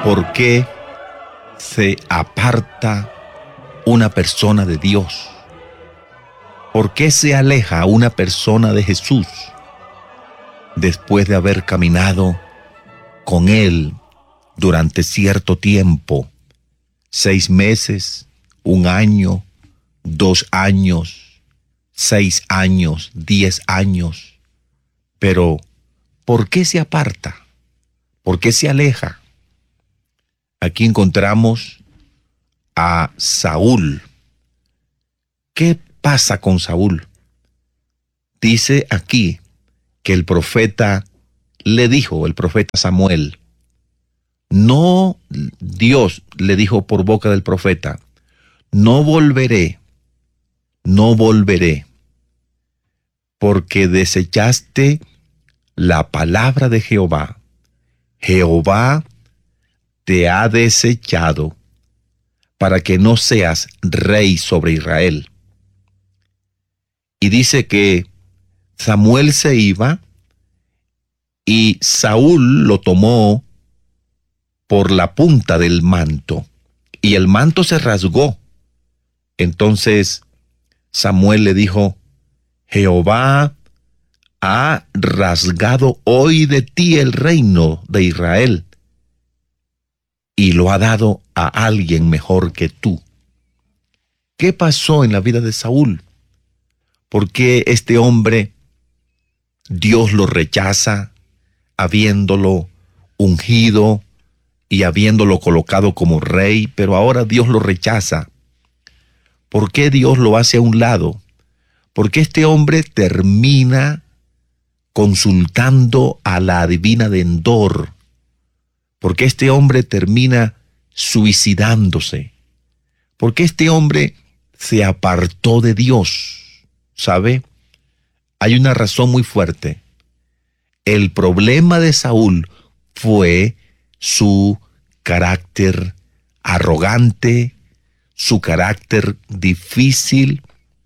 ¿Por qué se aparta una persona de Dios? ¿Por qué se aleja una persona de Jesús después de haber caminado con Él durante cierto tiempo? 6 meses, 1 año, 2 años, 6 años, 10 años. Pero, ¿por qué se aparta? ¿Por qué se aleja? Aquí encontramos a Saúl. ¿Qué pasa con Saúl? Dice aquí que el profeta le dijo, el profeta Samuel, no, Dios le dijo por boca del profeta, no volveré, porque desechaste la palabra de Jehová. Jehová te ha desechado para que no seas rey sobre Israel. Y dice que Samuel se iba y Saúl lo tomó por la punta del manto y el manto se rasgó. Entonces Samuel le dijo, Jehová ha rasgado hoy de ti el reino de Israel y lo ha dado a alguien mejor que tú. ¿Qué pasó en la vida de Saúl? ¿Por qué este hombre Dios lo rechaza, habiéndolo ungido y habiéndolo colocado como rey, pero ahora Dios lo rechaza? ¿Por qué Dios lo hace a un lado? Porque este hombre termina consultando a la adivina de Endor. Porque este hombre termina suicidándose. Porque este hombre se apartó de Dios. ¿Sabe? Hay una razón muy fuerte. El problema de Saúl fue su carácter arrogante, su carácter difícil,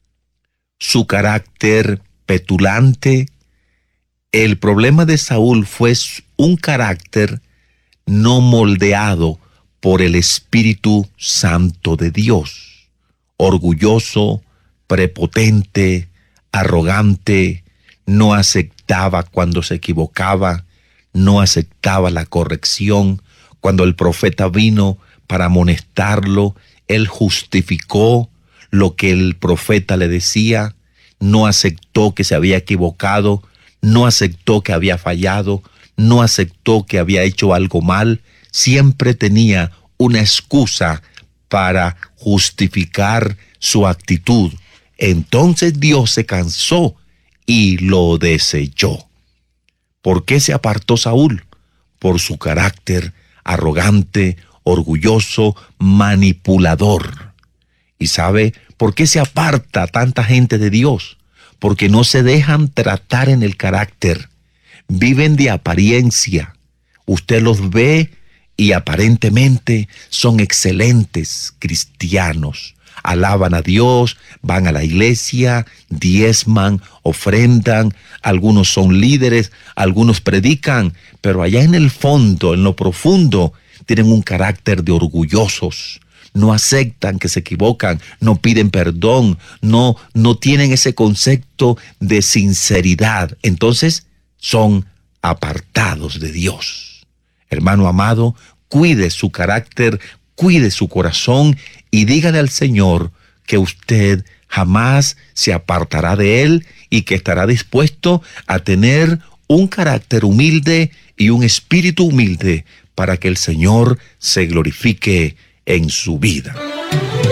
su carácter petulante. El problema de Saúl fue un carácter no moldeado por el Espíritu Santo de Dios. Orgulloso, prepotente, arrogante, no aceptaba cuando se equivocaba, no aceptaba la corrección. Cuando el profeta vino para amonestarlo, él justificó lo que el profeta le decía, no aceptó que se había equivocado, no aceptó que había fallado, no aceptó que había hecho algo mal, siempre tenía una excusa para justificar su actitud. Entonces Dios se cansó y lo desechó. ¿Por qué se apartó Saúl? Por su carácter arrogante, orgulloso, manipulador. ¿Y sabe por qué se aparta tanta gente de Dios? Porque no se dejan tratar en el carácter. Viven de apariencia. Usted los ve y aparentemente son excelentes cristianos. Alaban a Dios, van a la iglesia, diezman, ofrendan, algunos son líderes, algunos predican, pero allá en el fondo, en lo profundo, tienen un carácter de orgullosos. No aceptan que se equivocan, no piden perdón, no tienen ese concepto de sinceridad. Entonces, son apartados de Dios. Hermano amado, cuide su carácter, cuide su corazón y dígale al Señor que usted jamás se apartará de Él y que estará dispuesto a tener un carácter humilde y un espíritu humilde para que el Señor se glorifique en su vida.